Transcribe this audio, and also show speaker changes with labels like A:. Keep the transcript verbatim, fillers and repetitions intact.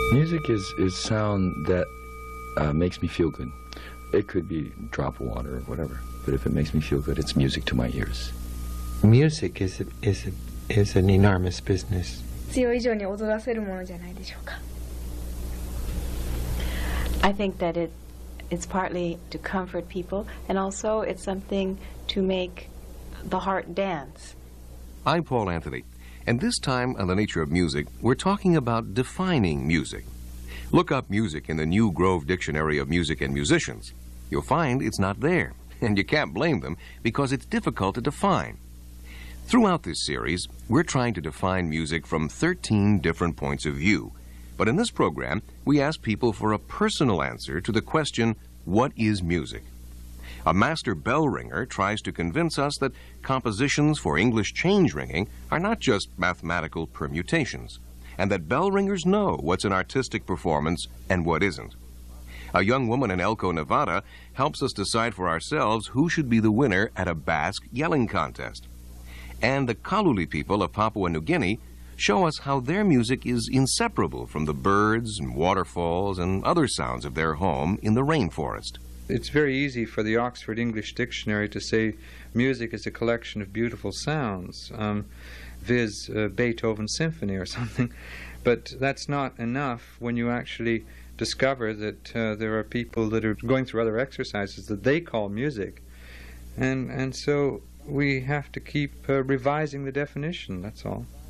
A: Music is, is sound that uh, makes me feel good. It could be a drop of water or whatever, but if it makes me feel good, it's music to my ears.
B: Music is, a, is, a, is an enormous business.
C: 必要以上に踊らせるものじゃないでしょうか。
D: I think that it, it's partly to comfort people, and also it's something to make the heart dance.
E: I'm Paul Anthony, and this time on The Nature of Music, we're talking about defining music. Look up music in the New Grove Dictionary of Music and Musicians. You'll find it's not there, and you can't blame them because it's difficult to define. Throughout this series, we're trying to define music from thirteen different points of view. But in this program, we ask people for a personal answer to the question, what is music? A master bell ringer tries to convince us that compositions for English change ringing are not just mathematical permutations, and that bell ringers know what's an artistic performance and what isn't. A young woman in Elko, Nevada, helps us decide for ourselves who should be the winner at a Basque yelling contest. And the Kaluli people of Papua New Guinea show us how their music is inseparable from the birds and waterfalls and other sounds of their home in the rainforest.
F: It's very easy for the Oxford English Dictionary to say music is a collection of beautiful sounds, um, viz. Uh, Beethoven's symphony or something. But that's not enough when you actually discover that uh, there are people that are going through other exercises that they call music. And, and so we have to keep uh, revising the definition, that's all.